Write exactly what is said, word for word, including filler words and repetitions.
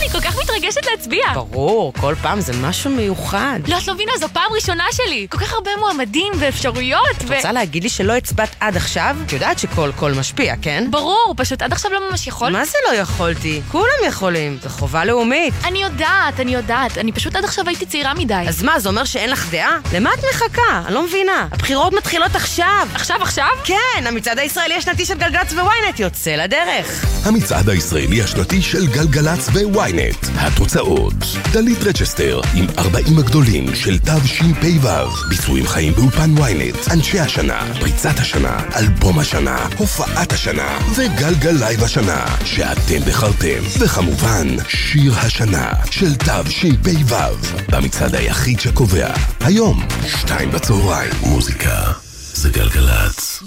אני כל כך מתרגשת להצביע. ברור, כל פעם זה משהו מיוחד. לא, את לא מבינה, זו פעם ראשונה שלי. כל כך הרבה מועמדים ואפשרויות. את רוצה להגיד לי שלא הצבעת עד עכשיו? את יודעת שכל קול משפיע, כן? ברור, פשוט עד עכשיו לא ממש יכול. מה זה לא יכולתי? כולם יכולים, זו חובה לאומית. אני יודעת, אני יודעת. אני פשוט עד עכשיו הייתי צעירה מדי. אז מה, זה אומר שאין לך דעה? למה את מחכה? אני לא מבינה. הבחירות מתחילות עכשיו. עכשיו, עכשיו? כן, המצעד הישראלי השנתי של גלגלצ וויינט יוצא לדרך. המצעד הישראלי השנתי של גלגלצ וויינט. התוצאות: דלית רצ'סטר עם ארבעים הגדולים של תשפ"ו, ביצועים חיים באולפן וויינט, אנשי השנה, פריצת השנה, אלבום השנה, הופעת השנה וגלגל לייב השנה שאתם בחרתם, וכמובן שיר השנה של תשפ"ו, במצעד היחיד שקובע היום שתיים בצהריים. מוזיקה זה גלגלצ.